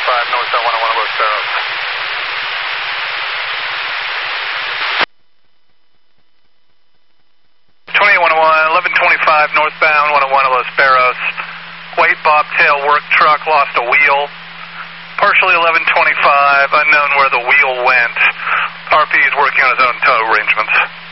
northbound 101 Los Barrows. Northbound 101 Los Barrows. White bobtail work truck lost a wheel. Partially 1125, unknown where the wheel went. RP is working on his own tow arrangements.